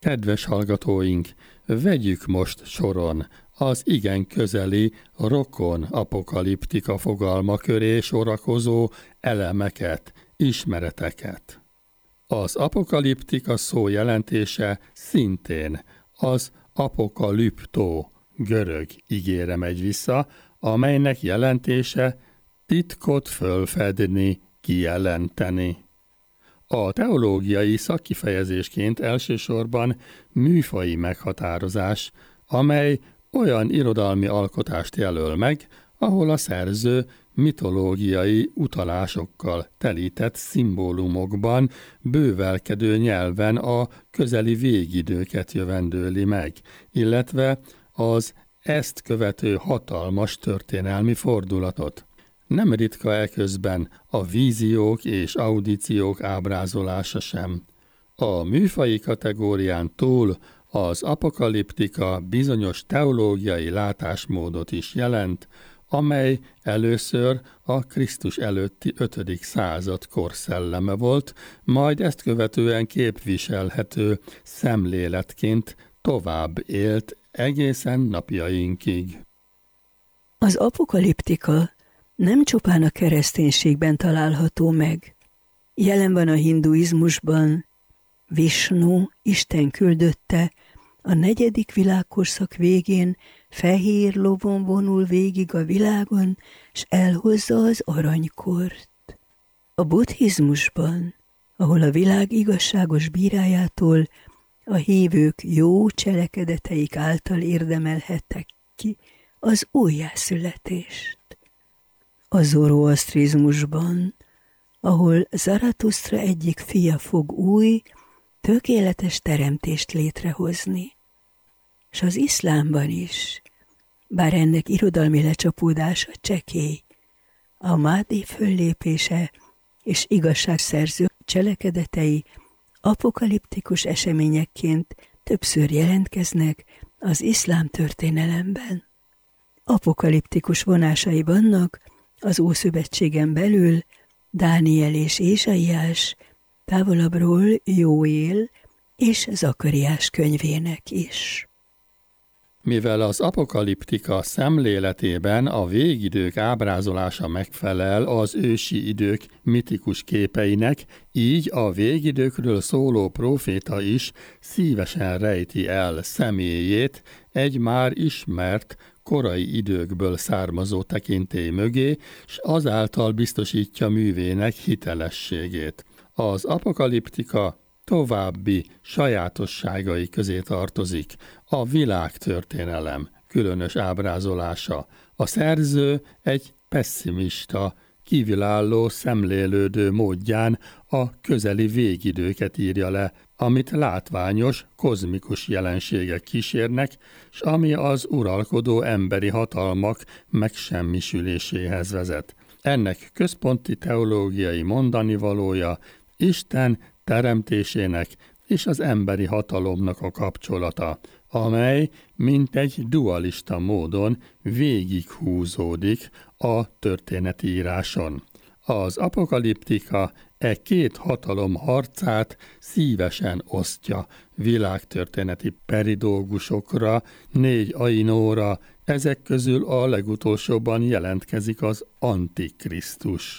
Kedves hallgatóink, vegyük most soron az igen közeli rokon apokaliptika fogalma köré sorakozó elemeket, ismereteket. Az apokaliptika szó jelentése szintén az apokalüptó görög igére megy vissza, amelynek jelentése titkot fölfedni, kijelenteni. A teológiai szakkifejezésként elsősorban műfaji meghatározás, amely olyan irodalmi alkotást jelöl meg, ahol a szerző mitológiai utalásokkal telített szimbólumokban, bővelkedő nyelven a közeli végidőket jövendőli meg, illetve az ezt követő hatalmas történelmi fordulatot. Nem ritka eközben a víziók és audíciók ábrázolása sem. A műfaji kategórián túl az apokaliptika bizonyos teológiai látásmódot is jelent, amely először a Krisztus előtti 5. század korszelleme volt, majd ezt követően képviselhető szemléletként tovább élt egészen napjainkig. Az apokaliptika nem csupán a kereszténységben található meg. Jelen van a hinduizmusban. Visnu, Isten küldötte, a 4. világkorszak végén fehér lovon vonul végig a világon, s elhozza az aranykort. A buddhizmusban, ahol a világ igazságos bírájától a hívők jó cselekedeteik által érdemelhettek ki az újjászületést. A zoroasztrizmusban, ahol Zaratusztra egyik fia fog új, tökéletes teremtést létrehozni. És az iszlámban is, bár ennek irodalmi lecsapódása csekély, a Mahdi föllépése és igazságszerző cselekedetei apokaliptikus eseményekként többször jelentkeznek az iszlám történelemben. Apokaliptikus vonásai vannak az Ószövetségen belül Dániel és Ézsaiás, távolabbról Jóél és Zakariás könyvének is. Mivel az apokaliptika szemléletében a végidők ábrázolása megfelel az ősi idők mitikus képeinek, így a végidőkről szóló próféta is szívesen rejti el személyét egy már ismert, korai időkből származó tekintély mögé, s azáltal biztosítja művének hitelességét. Az apokaliptika további sajátosságai közé tartozik a világtörténelem különös ábrázolása. A szerző egy pesszimista, kívülálló szemlélődő módján a közeli végidőket írja le, amit látványos, kozmikus jelenségek kísérnek, s ami az uralkodó emberi hatalmak megsemmisüléséhez vezet. Ennek központi teológiai mondanivalója Isten teremtésének és az emberi hatalomnak a kapcsolata, amely mintegy dualista módon végighúzódik a történetíráson. Az apokaliptika két hatalom harcát szívesen osztja világtörténeti peridógusokra, 4 ainóra, ezek közül a legutolsóban jelentkezik az Antikrisztus.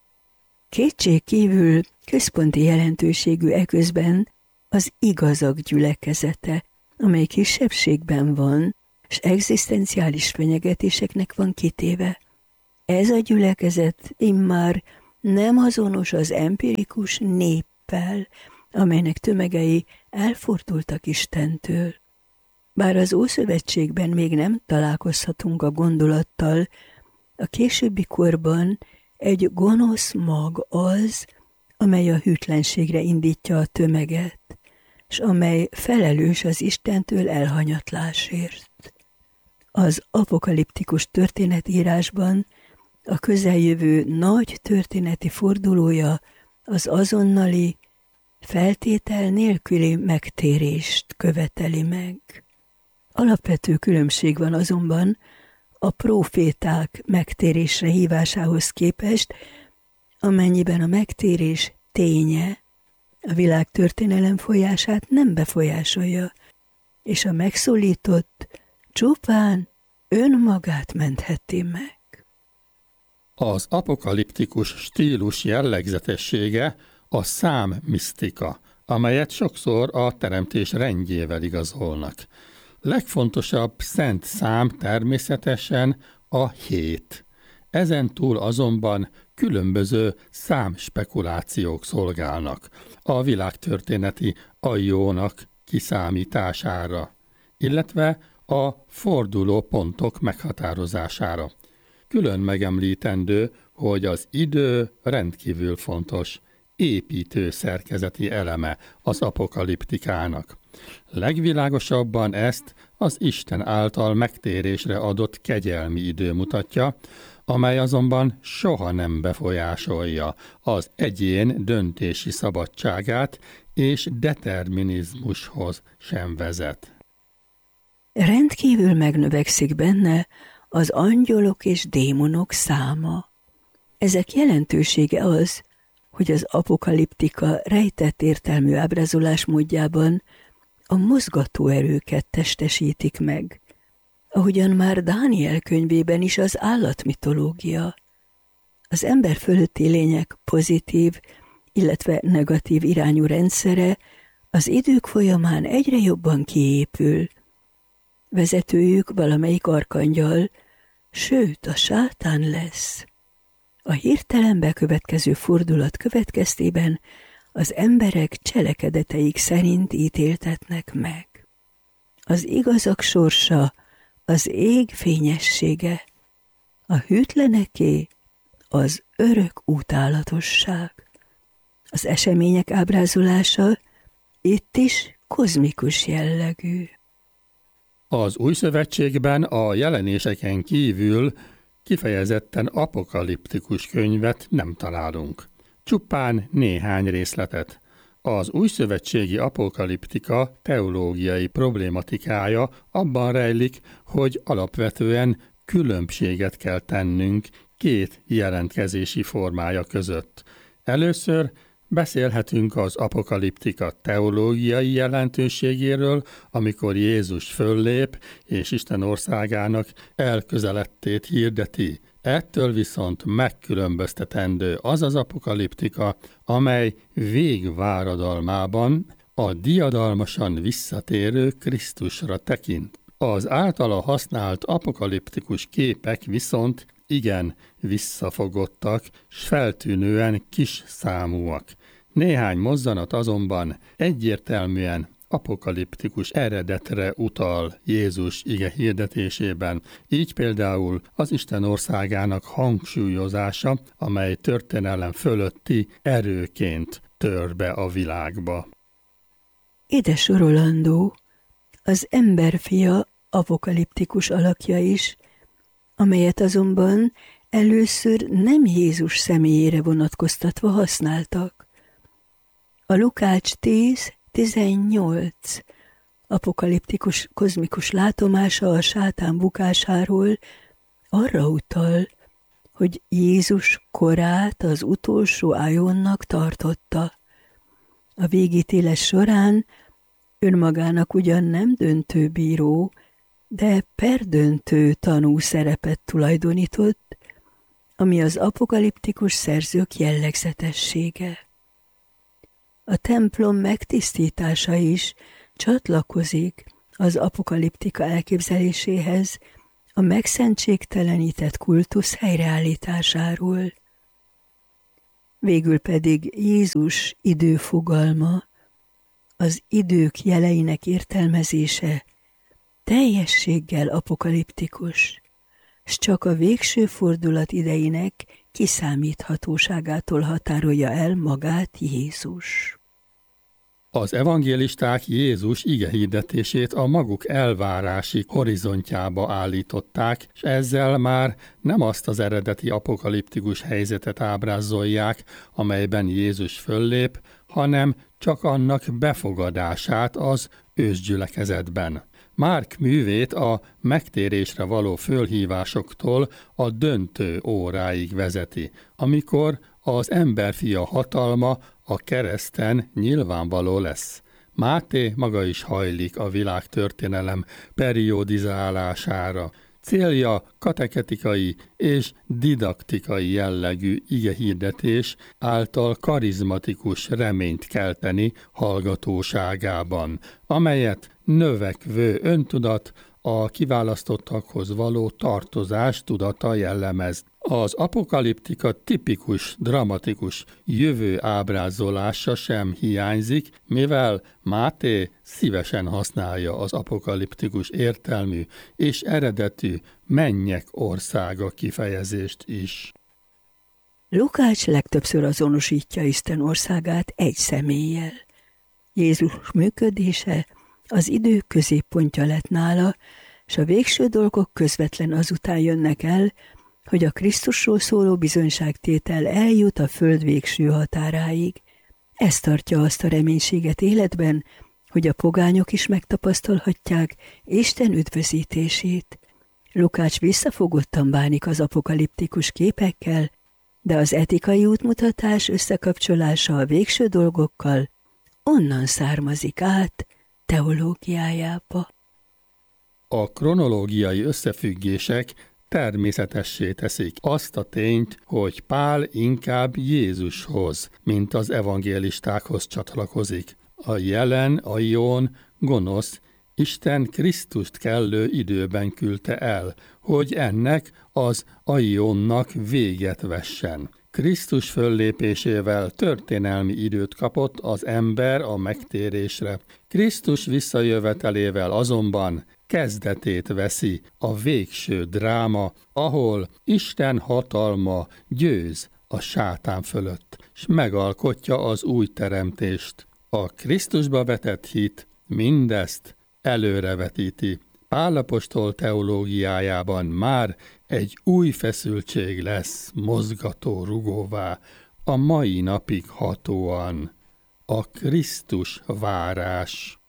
Kétség kívül központi jelentőségű eközben az igazak gyülekezete, amely kisebbségben van, és egzisztenciális fenyegetéseknek van kitéve. Ez a gyülekezet immár nem azonos az empirikus néppel, amelynek tömegei elfordultak Istentől. Bár az Ószövetségben még nem találkozhatunk a gondolattal, a későbbi korban egy gonosz mag az, amely a hűtlenségre indítja a tömeget, s amely felelős az Istentől elhanyatlásért. Az apokaliptikus történetírásban a közeljövő nagy történeti fordulója az azonnali, feltétel nélküli megtérést követeli meg. Alapvető különbség van azonban a próféták megtérésre hívásához képest, amennyiben a megtérés ténye, a világ történelem folyását nem befolyásolja, és a megszólított csupán önmagát mentheti meg. Az apokaliptikus stílus jellegzetessége a számmisztika, amelyet sokszor a teremtés rendjével igazolnak. Legfontosabb szent szám természetesen a 7. Ezen túl azonban különböző számspekulációk szolgálnak a világtörténeti aiónak kiszámítására, illetve a forduló pontok meghatározására. Külön megemlítendő, hogy az idő rendkívül fontos, építő szerkezeti eleme az apokaliptikának. Legvilágosabban ezt az Isten által megtérésre adott kegyelmi idő mutatja, amely azonban soha nem befolyásolja az egyén döntési szabadságát és determinizmushoz sem vezet. Rendkívül megnövekszik benne az angyalok és démonok száma. Ezek jelentősége az, hogy az apokaliptika rejtett értelmű ábrázolás módjában a mozgatóerőket testesítik meg, ahogyan már Dániel könyvében is az állatmitológia. Az ember fölötti lények pozitív, illetve negatív irányú rendszere az idők folyamán egyre jobban kiépül. Vezetőjük valamelyik arkangyal, sőt a sátán lesz. A hirtelen bekövetkező fordulat következtében az emberek cselekedeteik szerint ítéltetnek meg. Az igazak sorsa az ég fényessége, a hűtleneké az örök utálatosság. Az események ábrázolása itt is kozmikus jellegű. Az Új Szövetségben a jelenéseken kívül kifejezetten apokaliptikus könyvet nem találunk. Csupán néhány részletet. Az újszövetségi apokaliptika teológiai problématikája abban rejlik, hogy alapvetően különbséget kell tennünk két jelentkezési formája között. Először beszélhetünk az apokaliptika teológiai jelentőségéről, amikor Jézus föllép és Isten országának elközelettét hirdeti. Ettől viszont megkülönböztetendő az az apokaliptika, amely végváradalmában a diadalmasan visszatérő Krisztusra tekint. Az általa használt apokaliptikus képek viszont igen visszafogottak, s feltűnően kis számúak. Néhány mozzanat azonban egyértelműen apokaliptikus eredetre utal Jézus ige hirdetésében, így például az Isten országának hangsúlyozása, amely történelem fölötti erőként tör be a világba. Ide sorolandó az emberfia apokaliptikus alakja is, amelyet azonban először nem Jézus személyére vonatkoztatva használtak. A Lukács 10:18 apokaliptikus kozmikus látomása a sátán bukásáról arra utal, hogy Jézus korát az utolsó ájonnak tartotta. A végítélet során önmagának ugyan nem döntő bíró, de perdöntő tanú szerepet tulajdonított, ami az apokaliptikus szerzők jellegzetessége. A templom megtisztítása is csatlakozik az apokaliptika elképzeléséhez a megszentségtelenített kultusz helyreállításáról. Végül pedig Jézus időfogalma, az idők jeleinek értelmezése teljességgel apokaliptikus, s csak a végső fordulat idejének kiszámíthatóságától határolja el magát Jézus. Az evangélisták Jézus igehirdetését a maguk elvárási horizontjába állították, és ezzel már nem azt az eredeti apokaliptikus helyzetet ábrázolják, amelyben Jézus föllép, hanem csak annak befogadását az ősgyülekezetben. Márk művét a megtérésre való fölhívásoktól a döntő óráig vezeti, amikor az emberfia hatalma a kereszten nyilvánvaló lesz. Máté maga is hajlik a világtörténelem periodizálására. Célja katechetikai és didaktikai jellegű igehirdetés által karizmatikus reményt kelteni hallgatóságában, amelyet növekvő öntudat, a kiválasztottakhoz való tartozás tudata jellemez. Az apokaliptika tipikus, dramatikus jövő ábrázolása sem hiányzik, mivel Máté szívesen használja az apokaliptikus értelmű és eredetű mennyek országa kifejezést is. Lukács legtöbbször azonosítja Isten országát egy személlyel. Jézus működése az idő középpontja lett nála, s a végső dolgok közvetlen azután jönnek el, hogy a Krisztusról szóló bizonyságtétel eljut a föld végső határáig. Ez tartja azt a reménységet életben, hogy a pogányok is megtapasztalhatják Isten üdvözítését. Lukács visszafogottan bánik az apokaliptikus képekkel, de az etikai útmutatás összekapcsolása a végső dolgokkal onnan származik át teológiájába. A kronológiai összefüggések természetessé teszik azt a tényt, hogy Pál inkább Jézushoz, mint az evangélistákhoz csatlakozik. A jelen aion gonosz Isten Krisztust kellő időben küldte el, hogy ennek az aionnak véget vessen. Krisztus föllépésével történelmi időt kapott az ember a megtérésre. Krisztus visszajövetelével azonban kezdetét veszi a végső dráma, ahol Isten hatalma győz a sátán fölött, s megalkotja az új teremtést. A Krisztusba vetett hit mindezt előrevetíti. Pál apostol teológiájában már egy új feszültség lesz mozgató rugóvá, a mai napig hatóan. A Krisztus várás.